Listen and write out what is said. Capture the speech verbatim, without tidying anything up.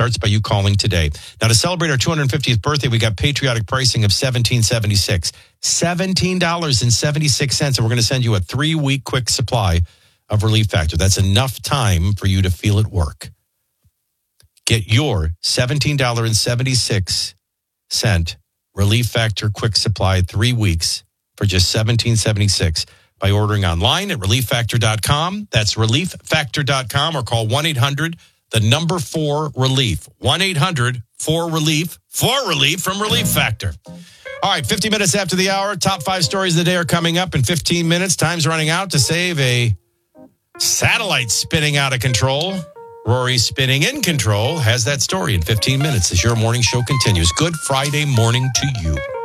starts by you calling today. Now, to celebrate our two hundred fiftieth birthday, we got patriotic pricing of seventeen seventy-six. seventeen dollars and seventy-six cents, and we're going to send you a three-week quick supply of Relief Factor. That's enough time for you to feel it work. Get your seventeen dollars and seventy-six cents Relief Factor quick supply, three weeks for just seventeen seventy-six by ordering online at relief factor dot com. That's relief factor dot com, or call one eight hundred, the number four, relief. one eight hundred, four, relief. four, relief from Relief Factor. All right, fifty minutes after the hour, top five stories of the day are coming up in fifteen minutes. Time's running out to save a satellite spinning out of control. Rory spinning in control has that story in fifteen minutes as your morning show continues. Good Friday morning to you.